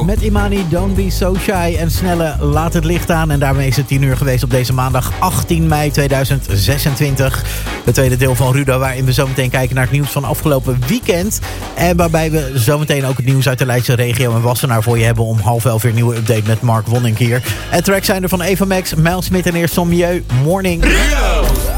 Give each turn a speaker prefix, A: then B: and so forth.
A: met Imani, Don't Be So Shy en Snelle Laat het licht aan. En daarmee is het 10 uur geweest op deze maandag 18 mei 2026. Het tweede deel van Rudo, waarin we zometeen kijken naar het nieuws van afgelopen weekend. En waarbij we zometeen ook het nieuws uit de Leidse regio en Wassenaar voor je hebben om 10:30 weer een nieuwe update met Mark Wonnink hier. En tracks zijn er van Eva Max, Mel Smit en eerst Sommieu, Morning.
B: Rudo!